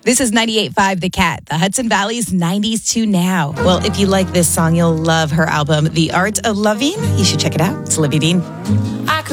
This is 98.5 The Cat, the Hudson Valley's 90s to now. Well, if you like this song, you'll love her album, The Art of Loving. You should check it out. It's Olivia Dean.